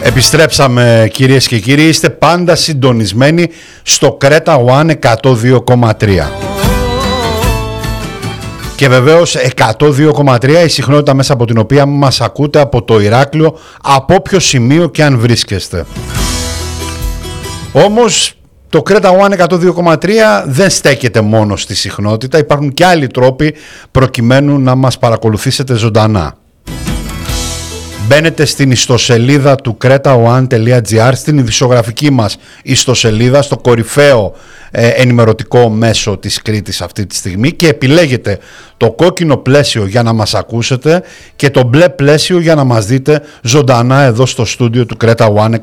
Επιστρέψαμε κυρίες και κύριοι, είστε πάντα συντονισμένοι στο Κρέτα One 102,3 και βεβαίως 102,3 η συχνότητα μέσα από την οποία μας ακούτε από το Ηράκλειο, από όποιο σημείο και αν βρίσκεστε. Όμως το Κρέτα One 102,3 δεν στέκεται μόνο στη συχνότητα, υπάρχουν και άλλοι τρόποι προκειμένου να μας παρακολουθήσετε ζωντανά. Μπαίνετε στην ιστοσελίδα του cretaone.gr, στην ειδησιογραφική μας ιστοσελίδα, στο κορυφαίο ενημερωτικό μέσο της Κρήτης αυτή τη στιγμή, και επιλέγετε το κόκκινο πλαίσιο για να μας ακούσετε και το μπλε πλαίσιο για να μας δείτε ζωντανά εδώ στο στούντιο του Κρέτα One